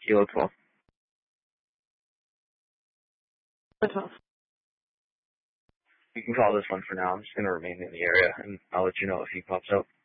Kilo 12. The 12. You can call this one for now. I'm just going to remain in the area, and I'll let you know if he pops up.